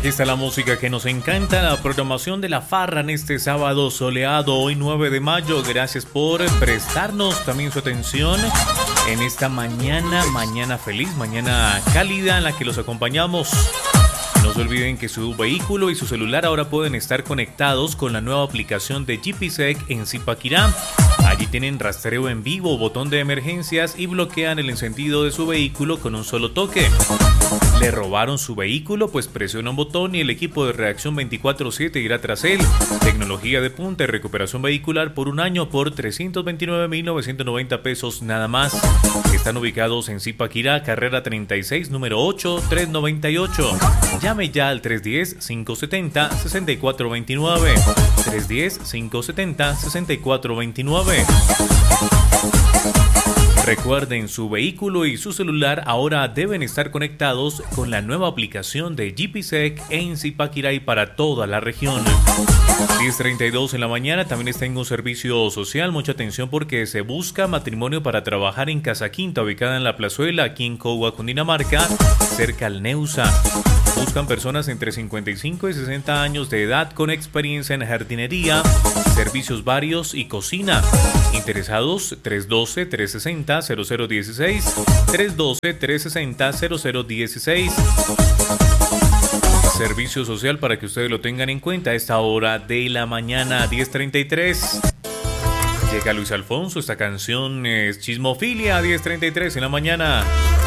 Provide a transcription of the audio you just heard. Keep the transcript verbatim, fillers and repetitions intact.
Aquí está la música que nos encanta, la programación de La Farra en este sábado soleado, hoy nueve de mayo. Gracias por prestarnos también su atención en esta mañana, mañana feliz, mañana cálida en la que los acompañamos. No se olviden que su vehículo y su celular ahora pueden estar conectados con la nueva aplicación de Jeepisec en Zipaquirá. Allí tienen rastreo en vivo, botón de emergencias y bloquean el encendido de su vehículo con un solo toque. ¿Le robaron su vehículo? Pues presiona un botón y el equipo de reacción veinticuatro siete irá tras él. Tecnología de punta y recuperación vehicular por un año por trescientos veintinueve mil novecientos noventa pesos nada más. Están ubicados en Zipaquirá, carrera treinta y seis, número ocho tres noventa y ocho. Llame ya al tres uno cero, cinco siete cero, seis cuatro dos nueve. tres uno cero, cinco siete cero, seis cuatro dos nueve. Recuerden, su vehículo y su celular ahora deben estar conectados con la nueva aplicación de Jeepisec en Zipaquirá y para toda la región. diez treinta y dos en la mañana, también está en un servicio social. Mucha atención porque se busca matrimonio para trabajar en Casa Quinta, ubicada en La Plazuela, aquí en Cogua, Cundinamarca, cerca al Neusa. Buscan personas entre cincuenta y cinco y sesenta años de edad con experiencia en jardinería, servicios varios y cocina. Interesados, tres uno dos, tres seis cero, cero cero uno seis, tres uno dos, tres seis cero, cero cero uno seis. Servicio social para que ustedes lo tengan en cuenta a esta hora de la mañana, diez treinta y tres. Llega Luis Alfonso, esta canción es Chismofilia, diez treinta y tres en la mañana.